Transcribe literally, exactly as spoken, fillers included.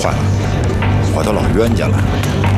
坏了，回到老冤家了。